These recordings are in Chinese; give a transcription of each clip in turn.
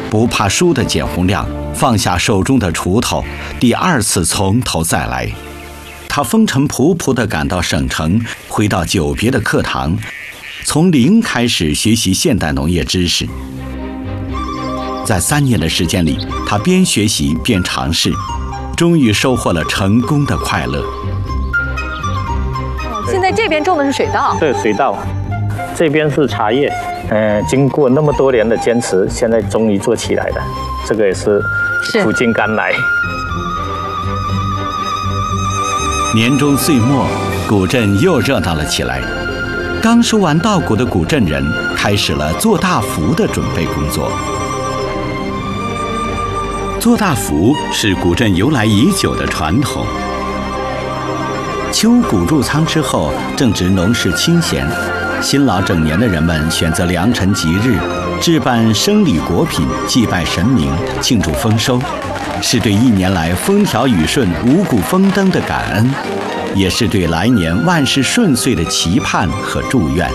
不怕输的简洪亮放下手中的锄头，第二次从头再来。他风尘仆仆地赶到省城，回到久别的课堂，从零开始学习现代农业知识。在3年的时间里，他边学习边尝试，终于收获了成功的快乐。 现在这边种的是水稻， 对，水稻，这边是茶叶。经过那么多年的坚持，现在终于做起来了。这个也是苦尽甘来。 年终岁末，古镇又热闹了起来。刚收完稻谷的古镇人开始了做大福的准备工作。做大福是古镇由来已久的传统。秋谷入仓之后，正值农事清闲，辛劳整年的人们选择良辰吉日，置办生礼果品，祭拜神明，庆祝丰收，是对1年来风调雨顺、五谷丰登的感恩，也是对来年万事顺遂的期盼和祝愿。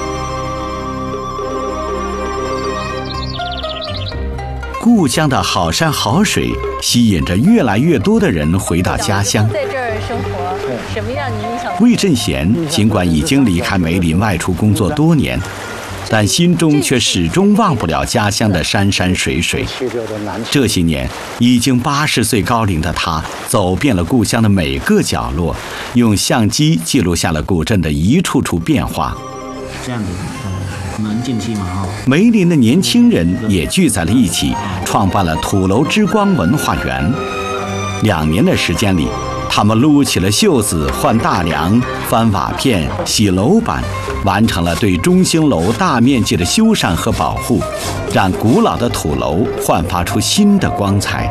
故乡的好山好水吸引着越来越多的人回到家乡。 在这儿生活，什么样你印象？ 魏振贤尽管已经离开梅林外出工作多年，但心中却始终忘不了家乡的山山水水。这些年，已经80岁高龄的他，走遍了故乡的每个角落，用相机记录下了古镇的一处处变化。 这样子能进去吗？ 梅林的年轻人也聚在了一起，创办了土楼之光文化园。2年的时间里，他们撸起了袖子，换大梁、翻瓦片、洗楼板，完成了对中兴楼大面积的修缮和保护，让古老的土楼焕发出新的光彩。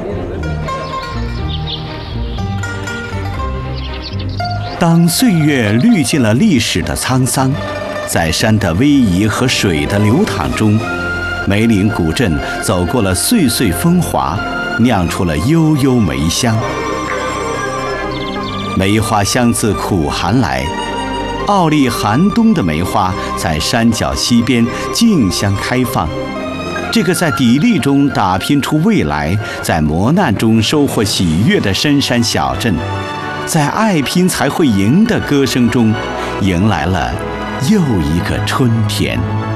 当岁月滤尽了历史的沧桑，在山的逶迤和水的流淌中，梅林古镇走过了岁岁风华，酿出了悠悠梅香。梅花香自苦寒来，傲立寒冬的梅花在山脚西边竞相开放。这个在砥砺中打拼出未来，在磨难中收获喜悦的深山小镇，在爱拼才会赢的歌声中，迎来了又一个春天。